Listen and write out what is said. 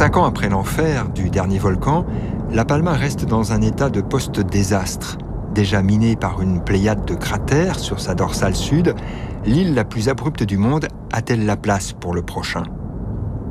5 ans après l'enfer du dernier volcan, La Palma reste dans un état de post-désastre. Déjà minée par une pléiade de cratères sur sa dorsale sud, l'île la plus abrupte du monde a-t-elle la place pour le prochain ?